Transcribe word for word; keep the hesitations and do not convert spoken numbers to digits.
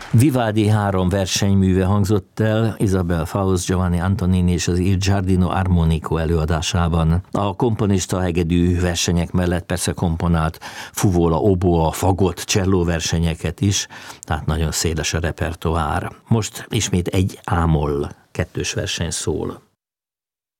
Vivaldi három versenyműve hangzott el Isabel Faust, Giovanni Antonini és az Il Giardino Armonico előadásában. A komponista hegedű versenyek mellett persze komponált fuvola, oboa, fagott, cselló versenyeket is, tehát nagyon széles a repertoár. Most ismét egy ámoll kettős verseny szól.